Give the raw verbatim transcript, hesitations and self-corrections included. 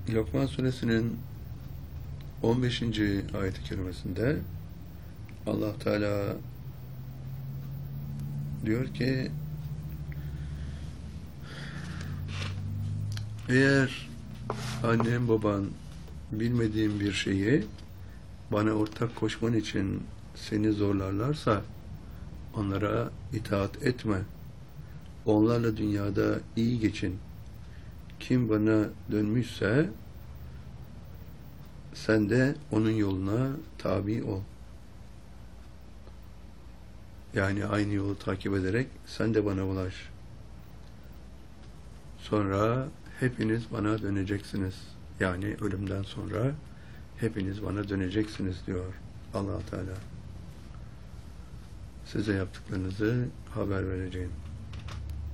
Lokman suresinin on beşinci ayet-i kerimesinde Allah Teala diyor ki, eğer annem baban bilmediğin bir şeyi bana ortak koşman için seni zorlarlarsa onlara itaat etme. Onlarla dünyada iyi geçin. Kim bana dönmüşse sen de onun yoluna tabi ol. Yani aynı yolu takip ederek sen de bana ulaş. Sonra hepiniz bana döneceksiniz. Yani ölümden sonra hepiniz bana döneceksiniz diyor Allah Teala. Size yaptıklarınızı haber vereceğim.